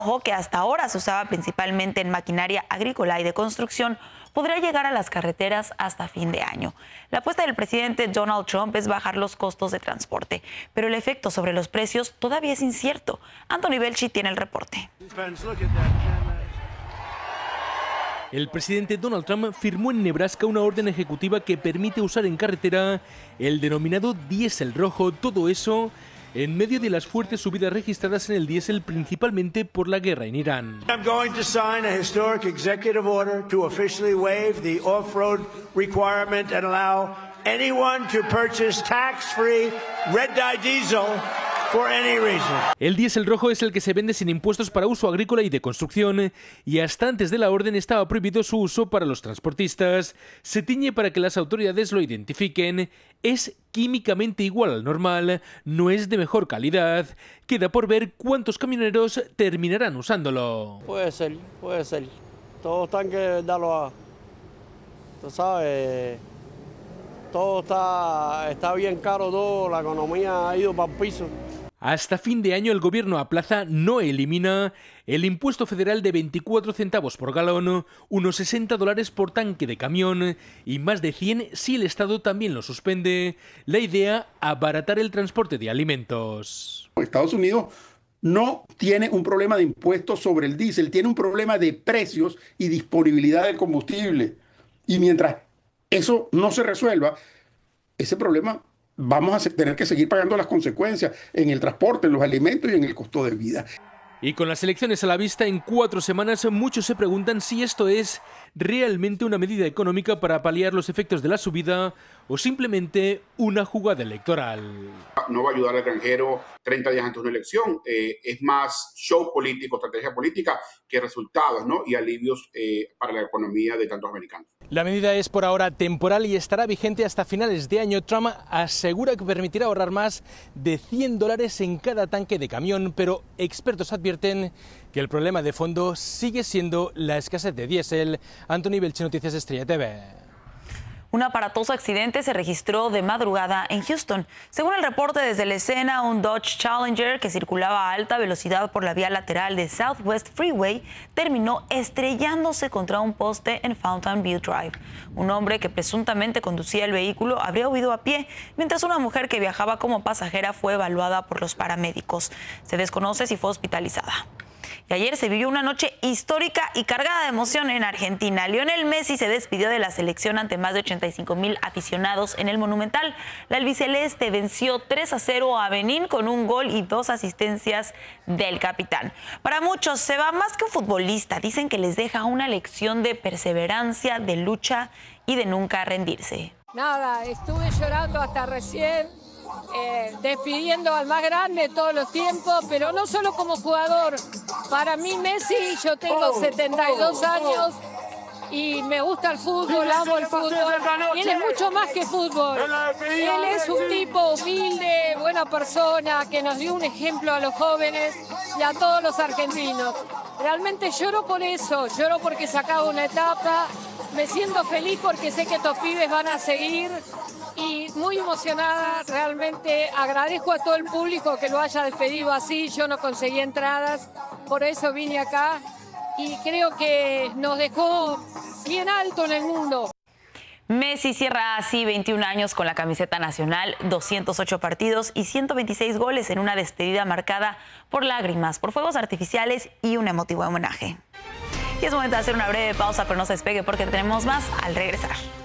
que hasta ahora se usaba principalmente en maquinaria agrícola y de construcción, podría llegar a las carreteras hasta fin de año. La apuesta del presidente Donald Trump es bajar los costos de transporte, pero el efecto sobre los precios todavía es incierto. Anthony Belchi tiene el reporte. El presidente Donald Trump firmó en Nebraska una orden ejecutiva que permite usar en carretera el denominado diésel rojo, todo eso en medio de las fuertes subidas registradas en el diésel, principalmente por la guerra en Irán. I'm going to sign a historic executive order to officially waive the off-road requirement and allow anyone to purchase tax-free red-dye diesel for any reason. El diésel rojo es el que se vende sin impuestos para uso agrícola y de construcción, y hasta antes de la orden estaba prohibido su uso para los transportistas. Se tiñe para que las autoridades lo identifiquen. Es químicamente igual al normal, no es de mejor calidad. Queda por ver cuántos camioneros terminarán usándolo. Puede ser, puede ser. Todos están que darlo a... Tú sabes, todo está bien caro, todo, la economía ha ido para el piso. Hasta fin de año el gobierno aplaza, no elimina, el impuesto federal de 24 centavos por galón, unos $60 por tanque de camión y más de 100 si el Estado también lo suspende. La idea, abaratar el transporte de alimentos. Estados Unidos no tiene un problema de impuestos sobre el diésel, tiene un problema de precios y disponibilidad del combustible. Y mientras eso no se resuelva, ese problema vamos a tener que seguir pagando las consecuencias en el transporte, en los alimentos y en el costo de vida. Y con las elecciones a la vista en 4 semanas, muchos se preguntan si esto es realmente una medida económica para paliar los efectos de la subida o simplemente una jugada electoral. No va a ayudar al granjero 30 días antes de una elección. Es más show político, estrategia política, que resultados, ¿no? Y alivios para la economía de tantos americanos. La medida es por ahora temporal y estará vigente hasta finales de año. Trump asegura que permitirá ahorrar más de $100 en cada tanque de camión, pero expertos advierten que el problema de fondo sigue siendo la escasez de diésel. Anthony Belchi, Noticias Estrella TV. Un aparatoso accidente se registró de madrugada en Houston. Según el reporte desde la escena, un Dodge Challenger que circulaba a alta velocidad por la vía lateral de Southwest Freeway terminó estrellándose contra un poste en Fountain View Drive. Un hombre que presuntamente conducía el vehículo habría huido a pie, mientras una mujer que viajaba como pasajera fue evaluada por los paramédicos. Se desconoce si fue hospitalizada. Y ayer se vivió una noche histórica y cargada de emoción en Argentina. Lionel Messi se despidió de la selección ante más de 85,000 aficionados en el Monumental. La albiceleste venció 3-0 a Benín con un gol y 2 asistencias del capitán. Para muchos se va más que un futbolista. Dicen que les deja una lección de perseverancia, de lucha y de nunca rendirse. Nada, estuve llorando hasta recién. Despidiendo al más grande de todos los tiempos, pero no solo como jugador. Para mí Messi, yo tengo 72 años y me gusta el fútbol, amo el fútbol. Y él es mucho más que fútbol. Él es un tipo humilde, buena persona, que nos dio un ejemplo a los jóvenes y a todos los argentinos. Realmente lloro por eso, lloro porque se acaba una etapa. Me siento feliz porque sé que estos pibes van a seguir y muy emocionada. Realmente agradezco a todo el público que lo haya despedido así. Yo no conseguí entradas, por eso vine acá y creo que nos dejó bien alto en el mundo. Messi cierra así 21 años con la camiseta nacional, 208 partidos y 126 goles en una despedida marcada por lágrimas, por fuegos artificiales y un emotivo homenaje. Y es momento de hacer una breve pausa, pero no se despegue porque tenemos más al regresar.